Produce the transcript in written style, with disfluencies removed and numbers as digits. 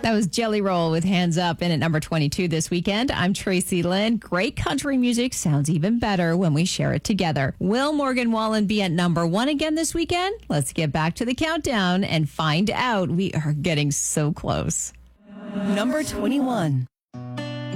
That was Jelly Roll with Hands Up in at number 22 this weekend. I'm Tracy Lynn. Great country music sounds even better when we share it together. Will Morgan Wallen be at number 1 again this weekend? Let's get back to the countdown and find out. We are getting so close. Number 21.